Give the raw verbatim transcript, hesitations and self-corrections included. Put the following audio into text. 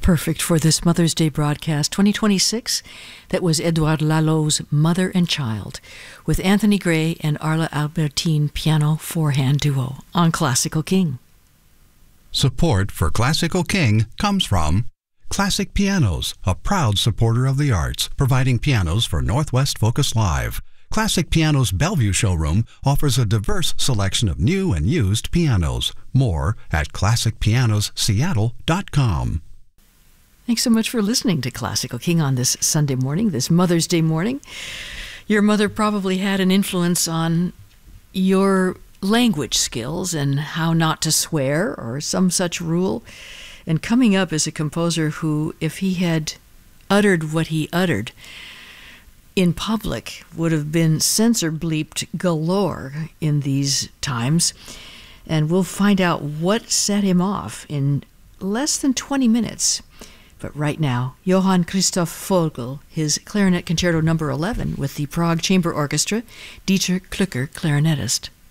Perfect for this Mother's Day broadcast twenty twenty-six. That was Edouard Lalo's Mother and Child with Anthony Gray and Arla Albertine piano four-hand duo on Classical King. Support for Classical King comes from Classic Pianos, a proud supporter of the arts, providing pianos for Northwest Focus Live. Classic Pianos Bellevue showroom offers a diverse selection of new and used pianos. More at classic pianos seattle dot com. Thanks so much for listening to Classical King on this Sunday morning, this Mother's Day morning. Your mother probably had an influence on your language skills and how not to swear or some such rule. And coming up as a composer who, if he had uttered what he uttered in public, would have been censor bleeped galore in these times. And we'll find out what set him off in less than twenty minutes. But right now, Johann Christoph Vogel, his Clarinet Concerto number eleven with the Prague Chamber Orchestra, Dieter Klücker, clarinetist.